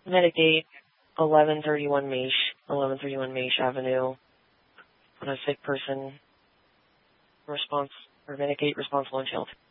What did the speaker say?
Mitigate 1131 Maish Avenue on a sick person response, or mitigate responsible and child.